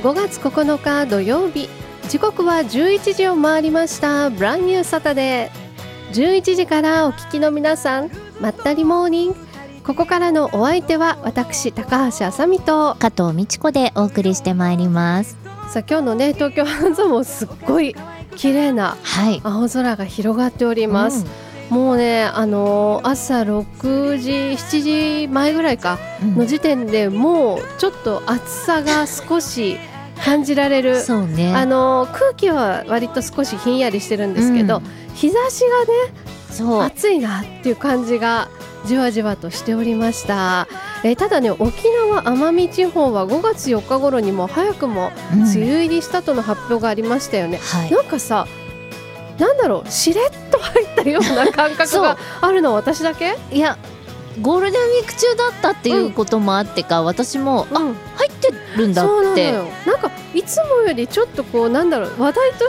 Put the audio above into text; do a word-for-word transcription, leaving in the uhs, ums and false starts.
ごがつここのか土曜日、時刻はじゅういちじを回りました。ブランニューサタデー、じゅういちじからお聞きの皆さん、まったりモーニング。ここからのお相手は私高橋あさみと加藤美智子でお送りしてまいります。 さあ今日のね東京半蔵もすっごい綺麗な青空が広がっております、はいうん、もうね、あのー、朝ろくじしちじまえぐらいかの時点でもうちょっと暑さが少し感じられるそうね、 あのー、空気は割と少しひんやりしてるんですけど、うん、日差しがねそう暑いなっていう感じがじわじわとしておりました、えー、ただね沖縄奄美地方はごがつよっか頃にも早くも梅雨入りしたとの発表がありましたよね、うんはい、なんかさなんだろうしれっと入ったような感覚があるのは私だけ？ いやゴールデンウィーク中だったっていうこともあってか、うん、私も、うん、あ入ってるんだって。 そうなのよ。なんかいつもよりちょっとこうなんだろう話題と